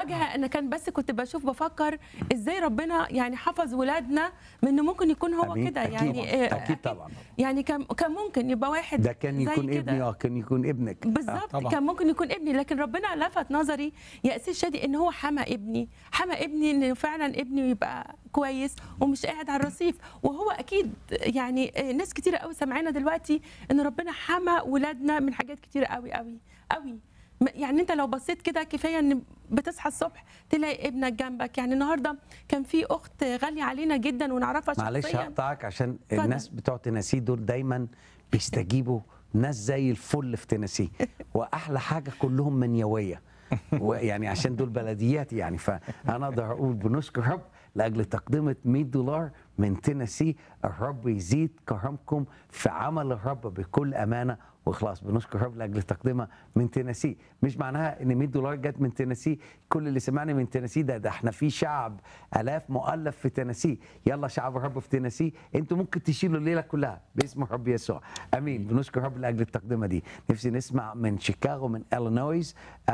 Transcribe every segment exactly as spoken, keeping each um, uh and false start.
واجهه انا كان بس كنت بشوف بفكر ازاي ربنا يعني حفظ ولادنا من انه ممكن يكون هو كده يعني اكيد, أكيد طبعا. يعني كان كان ممكن يبقى واحد ده كان يكون ابني اه كان يكون ابنك بالظبط. آه كان ممكن يكون ابني، لكن ربنا لفت نظري يا اسيس شادي ان هو حمى ابني حمى ابني ان فعلا ابني يبقى كويس ومش قاعد على الرصيف. وهو اكيد يعني ناس كتير قوي سامعينا دلوقتي ان ربنا حمى ولادنا من حاجات كتير قوي قوي قوي. يعني انت لو بصيت كده كفايه ان بتصحى الصبح تلاقي ابنك جنبك. يعني النهارده كان في اخت غاليه علينا جدا ونعرفها شخصيا. معلش هقطعك عشان فضل. الناس بتوع تينيسي دول دايما بيستجيبوا، ناس زي الفل في تينيسي واحلى حاجه كلهم منيويه ويعني عشان دول بلديات يعني. فانا اقدر اقول بنشكر رب لاجل تقدمه مية دولار من تينيسي. الرب يزيد كرمكم في عمل الرب بكل امانه وخلاص. بنشكر رب لاجل تقدمه من تينيسي. مش معناها ان مية دولار جت من تينيسي. كل اللي سمعني من تينيسي ده ده احنا في شعب الاف مؤلف في تينيسي. يلا شعب الرب في تينيسي انتوا ممكن تشيلوا الليله كلها باسم الرب يسوع. امين. بنشكر رب لاجل التقدمه دي. نفسي نسمع من شيكاغو، من إلينويز،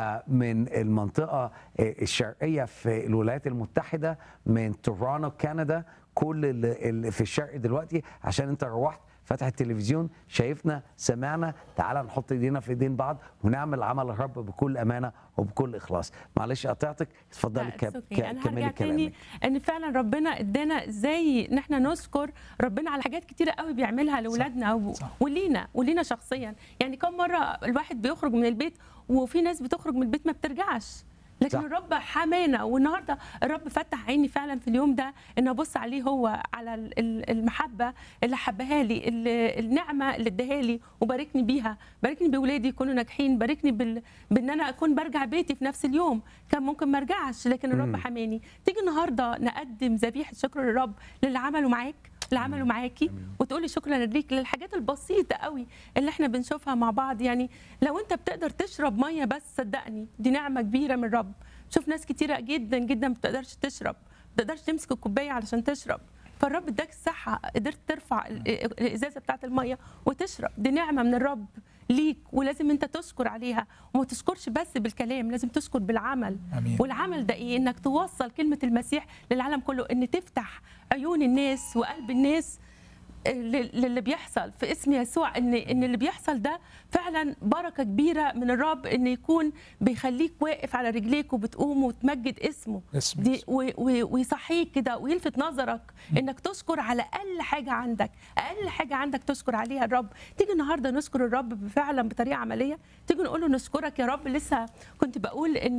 من المنطقه الشرقيه في الولايات المتحده، من تورونتو كندا، كل اللي في الشرق دلوقتي عشان انت روحت فتح التلفزيون شايفنا سمعنا. تعال نحط ايدينا في ايدين بعض ونعمل عمل الرب بكل امانه وبكل اخلاص. معلش قطعتك، اتفضلي كملي كلامك. ان فعلا ربنا ادانا ازاي ان احنا نشكر ربنا على حاجات كتيره قوي بيعملها لاولادنا ولينا ولينا شخصيا. يعني كم مره الواحد بيخرج من البيت وفي ناس بتخرج من البيت ما بترجعش، لكن صح. الرب حمانا. والنهارده الرب فتح عيني فعلا في اليوم ده ان ابص عليه هو على المحبه اللي حبها لي، النعمه اللي اداها لي وباركني بيها. باركني باولادي يكونوا ناجحين، باركني بال... بان انا اكون برجع بيتي في نفس اليوم. كان ممكن ما ارجعش لكن الرب م. حماني. تيجي النهارده نقدم ذبيحه شكر للرب للي عمله معاك، اللي عملوا معاكي، وتقولي شكرا ليك للحاجات البسيطه قوي اللي احنا بنشوفها مع بعض. يعني لو انت بتقدر تشرب ميه بس صدقني دي نعمه كبيره من الرب. شوف ناس كتيره جدا جدا ما بتقدرش تشرب، ما بتقدرش تمسك الكوبايه علشان تشرب، فالرب اداك الصحه قدرت ترفع الازازه بتاعه الميه وتشرب. دي نعمه من الرب ليك ولازم انت تشكر عليها. وما تشكرش بس بالكلام، لازم تشكر بالعمل. أمين. والعمل ده ايه؟ انك توصل كلمه المسيح للعالم كله، ان تفتح عيون الناس وقلب الناس للي بيحصل في اسم يسوع. ان ان اللي بيحصل ده فعلا بركه كبيره من الرب، ان يكون بيخليك واقف على رجليك وبتقوم وتمجد اسمه دي ويصحيك كده ويلفت نظرك انك تشكر على اقل حاجه عندك، اقل حاجه عندك تشكر عليها الرب. تيجي النهارده نشكر الرب فعلا بطريقه عمليه. تيجي نقول له نشكرك يا رب. لسه كنت بقول ان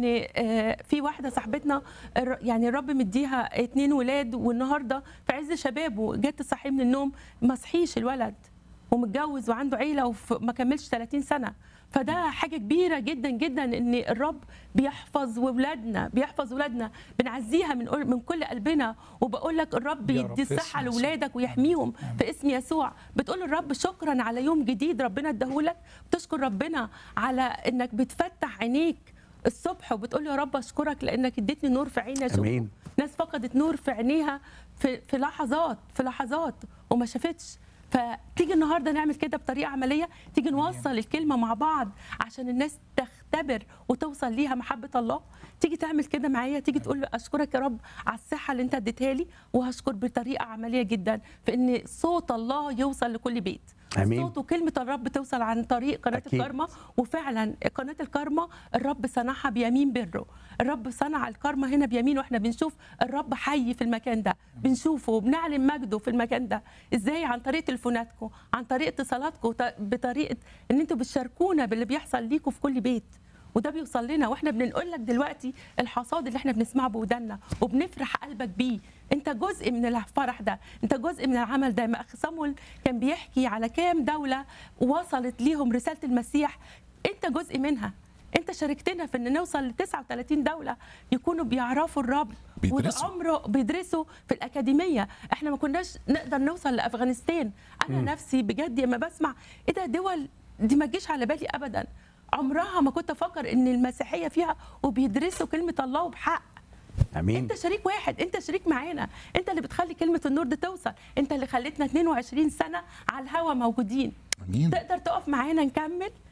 في واحده صاحبتنا يعني الرب مديها اتنين ولاد، والنهارده في عز شبابه جت تصحيه من النوم ما صحيش الولد ومتجوز وعنده عيله وما كملش ثلاثين سنه. فده حاجه كبيره جدا جدا ان الرب بيحفظ ولادنا، بيحفظ ولادنا. بنعزيها من من كل قلبنا. وبقول لك الرب يدي الصحه لاولادك ويحميهم في اسم يسوع. بتقول الرب شكرا على يوم جديد ربنا اداهولك، بتشكر ربنا على انك بتفتح عينيك الصبح وبتقول له يا رب اشكرك لانك اديتني نور في عيني اشوف. ناس فقدت نور في عينيها في في لحظات في لحظات وما شافتش. فتيجي النهارده نعمل كده بطريقه عمليه. تيجي نوصل الكلمه مع بعض عشان الناس تختبر وتوصل ليها محبه الله. تيجي تعمل كده معايا، تيجي تقول له اشكرك يا رب على الصحه اللي انت اديتها لي، وهشكر بطريقه عمليه جدا في ان صوت الله يوصل لكل بيت. أمين. صوت وكلمة الرب توصل عن طريق قناة أكيد. الكارما. وفعلا قناة الكارما الرب صنعها بيمين بره. الرب صنع الكارما هنا بيمين، واحنا بنشوف الرب حي في المكان ده، بنشوفه وبنعلن مجده في المكان ده. ازاي؟ عن طريق تليفوناتكم، عن طريق اتصالاتكم، بطريقة ان انتوا بتشاركونا باللي بيحصل ليكم في كل بيت. وده بيوصل لنا واحنا بنقول لك دلوقتي الحصاد اللي احنا بنسمعه بودنا وبنفرح قلبك بيه. انت جزء من الفرح ده، انت جزء من العمل ده. ما اخ صامويل كان بيحكي على كام دوله وصلت ليهم رساله المسيح، انت جزء منها. انت شاركتنا في ان نوصل ل تسعة وثلاثين دوله يكونوا بيعرفوا الرب وعمره بيدرسوا في الاكاديميه. احنا ما كناش نقدر نوصل لافغانستان. انا م. نفسي بجد لما بسمع ايه ده دول دي ما تجيش على بالي ابدا. عمرها ما كنت افكر ان المسيحيه فيها وبيدرسوا كلمه الله بحق. أمين. انت شريك واحد، انت شريك معانا، انت اللي بتخلي كلمه النور دي توصل، انت اللي خليتنا اثنين وعشرين سنه على الهوا موجودين. أمين. تقدر تقف معانا نكمل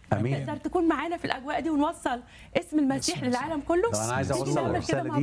امين. تقدر تكون معانا في الاجواء دي ونوصل اسم المسيح اسم المسيح. للعالم كله. طب انا عايز نيجي اوصل نعمل كده الرساله مع دي